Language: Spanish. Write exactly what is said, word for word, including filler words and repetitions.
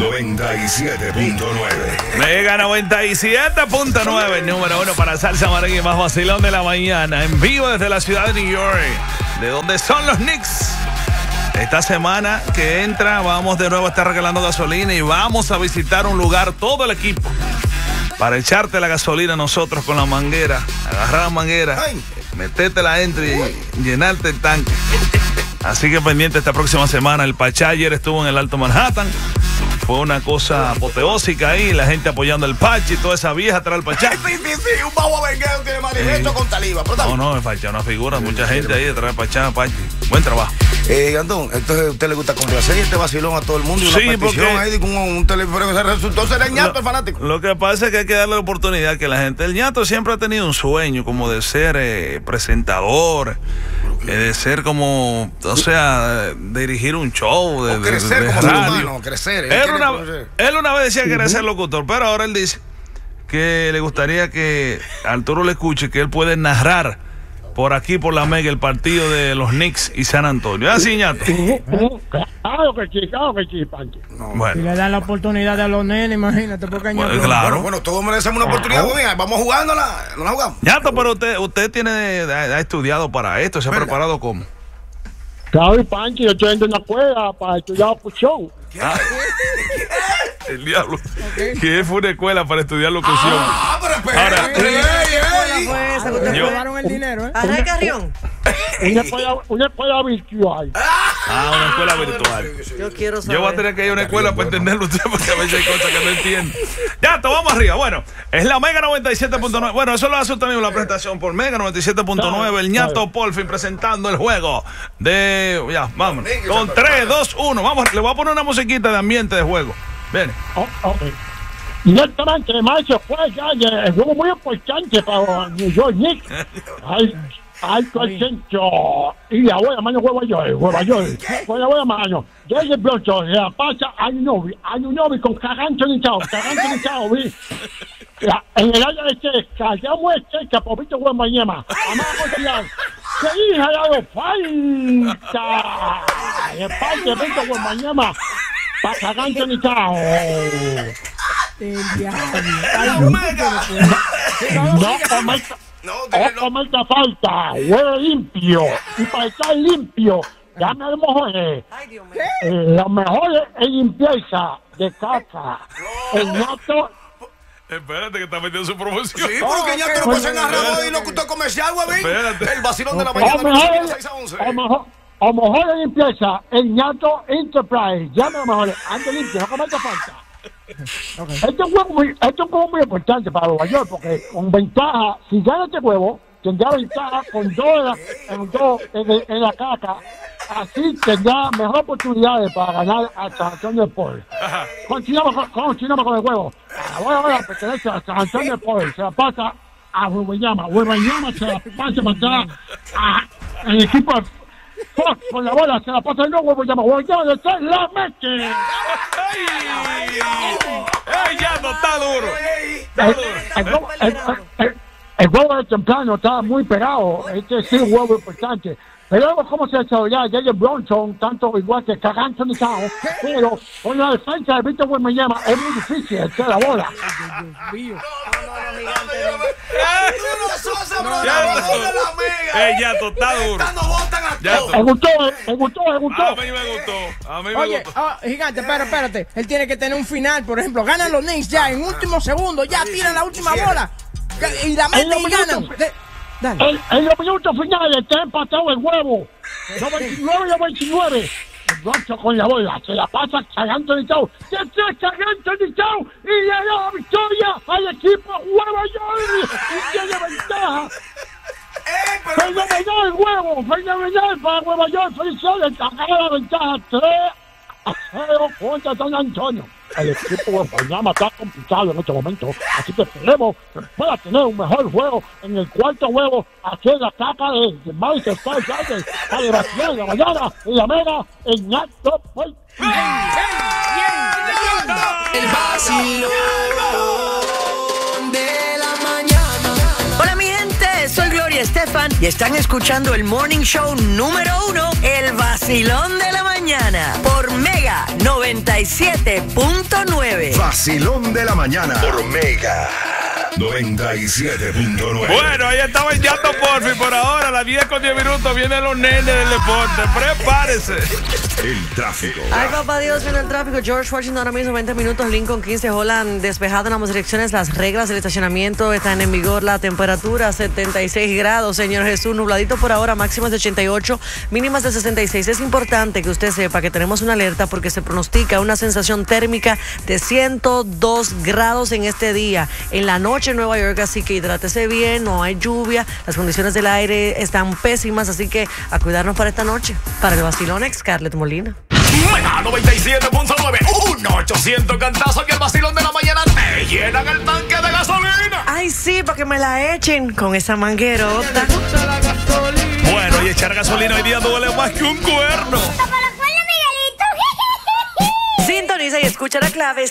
noventa y siete punto nueve. Mega noventa y siete punto nueve, el número uno para salsa, merengue y más vacilón de la mañana. En vivo desde la ciudad de New York, de donde son los Knicks. Esta semana que entra vamos de nuevo a estar regalando gasolina y vamos a visitar un lugar, todo el equipo, para echarte la gasolina nosotros con la manguera. Agarrar la manguera, metértela adentro y llenarte el tanque. Así que pendiente esta próxima semana. El Pachá ayer estuvo en el Alto Manhattan. Fue una cosa apoteósica ahí, la gente apoyando el Pachi y toda esa vieja atrás del Pachá. Sí, sí, sí, un bajo venguero tiene manifiesto sí. con taliba. No, no, el Pachá, una figura, mucha gente ahí detrás del Pachá, Pachi. Buen trabajo. Eh, Antón, entonces a usted le gusta complacer este vacilón a todo el mundo y una sí, petición porque ahí de un, un teléfono que se resultó ser el ñato, el fanático. Lo que pasa es que hay que darle la oportunidad que la gente, el ñato siempre ha tenido un sueño como de ser eh, presentador, eh, de ser como, o sea, dirigir un show, de, o crecer de, de como radio. ser humano, crecer. Él, él, una, él una vez decía que quería ser locutor, pero ahora él dice que le gustaría que Arturo le escuche, que él puede narrar por aquí, por la Mega, el partido de los Knicks y San Antonio. ¿Es así, ñato? Claro que sí, claro que sí, Pancho. No. Bueno. Si le dan la oportunidad a los nenes, imagínate, porque bueno, ñato. claro. Bueno, bueno, todos merecemos una oportunidad. Oh. Mira, vamos jugándola, no la jugamos. ñato, pero usted, usted tiene, ha estudiado para esto, ¿se ha ¿verdad? preparado cómo? Claro, y Pancho, yo estoy en una escuela para estudiar locución. Ah. El diablo. Okay. Que fue una escuela para estudiar locución. Ah, pero espera. Ahora, ¿qué escuela fue esa que te robaron el dinero, eh? Array Carrión. Una escuela, una escuela virtual. Ah, una escuela virtual. Yo quiero saber. Yo voy a tener que ir a una escuela para entenderlo usted, porque a veces hay cosas que no entiendo. Ya, vamos arriba. Bueno, es la Mega noventa y siete punto nueve. Bueno, eso lo hace usted mismo la presentación por Mega noventa y siete punto nueve. El ñato Polfin presentando el juego de. Ya, vamos. Con tres, dos, uno. Vamos, le voy a poner una musiquita de ambiente de juego. Ven. Oh, okay. Directamente, macho, fue ya el juego muy importante para New York Knicks. Ay, alto al centro. Y ahora, mano, Nueva York, Nueva York. Ahora, mano. Desde pronto, la pasa a Anunobi. Anunobi con Cagancho ni chao. Cagancho ni chao, vi. En el área de cerca, ya muy cerca, popito buen mañana. Amado Ciudad. Se hija de falta. El parte de Popito buen mañana. Para Cagancho ni chao. No cometa, no, no cometa falta, huele limpio. Y para estar limpio, dame los mejores. Eh, los mejores es limpieza de caca. El ñato. Espérate que está metiendo su promoción. Sí, porque ñato no puede ser narrador y locutor comercial, güey. El vacilón de la mañana. O mejor de limpieza, el ñato Enterprise. Llame a lo mejor, ande limpio, no cometa falta. Okay. Este, es un juego muy, este es un juego muy importante para Nueva York, porque con ventaja, si gana este juego, tendrá ventaja con dos en, dos en, en la caca. Así tendrá mejor oportunidades para ganar a San Antonio de Paul. Continuamos con, continuamos con el juego. Ahora, ahora pertenece a San Antonio de Paul. Se la pasa a Huehuayama. Huehuayama se la pasa para atrás al equipo de Fox con la bola, se la pasa de nuevo, Huehuayama. Huehuayama de tres, la mete. ¡Ay! ¡Ay, ya no está duro! Está duro. El, el, el, el, el juego de temprano estaba muy pegado. Este sí es un juego importante. Pero vemos cómo se desarrolla Jalen Bronson, tanto igual que Cagancho ni Chao. Pero con la defensa de Víctor Wembanyama es muy difícil hacer la bola. ¡Ey, ya está duro! Me gustó, me gustó, me gustó. A mí me gustó, a mí me Oye, gustó. Oh, gigante, espérate, espérate. Él tiene que tener un final, por ejemplo. Ganan los Knicks ya en último segundo, ya tiran la última bola. Y la meten y ganan. En, en los minutos finales está empatado el huevo. noventa y nueve a veintinueve. El Bronson con la bola. Se la pasa cagando de chau. Se está cagando de chau. Y le da la victoria al equipo Nueva York. Y tiene ventaja. Fenomenal el huevo. Fenomenal para Nueva York. Felicidades. Agarra la ventaja. tres a cero contra San Antonio. El equipo de Panamá está complicado en este momento, así que esperemos que pueda tener un mejor juego en el cuarto juego. Aquí en la caca de, de Mike Star Sanders, para el vacío de la mañana, en la mega, en ñato. El vacilón de la mañana. Hola mi gente, soy Gloria Estefan y están escuchando el Morning Show número uno, El Vacilón de la Mañana. mañana por Mega noventa y siete punto nueve. Vacilón de la mañana por Mega noventa y siete punto nueve. Bueno, ahí estaba el Yato Porfi. Por ahora, a las diez con diez minutos, vienen los nenes del deporte. Prepárese. El tráfico. Ay, papá Dios, viene el tráfico. George Washington ahora mismo, veinte minutos. Lincoln, quince. Holland, despejado en ambas direcciones. Las reglas del estacionamiento están en vigor. La temperatura, setenta y seis grados. Señor Jesús, nubladito por ahora. Máximas de ochenta y ocho, mínimas de sesenta y seis. Es importante que usted sepa que tenemos una alerta porque se pronostica una sensación térmica de ciento dos grados en este día. En la noche en Nueva York, así que hidrátese bien, no hay lluvia, las condiciones del aire están pésimas, así que a cuidarnos para esta noche. Para el vacilón, Scarlett Molina. Mega noventa y siete punto nueve, uno ochocientos cantazos que el vacilón de la mañana te llenan el tanque de gasolina. Ay, sí, para que me la echen con esa manguerota. Bueno, y echar gasolina hoy día duele más que un cuerno. Sintoniza y escucha la clave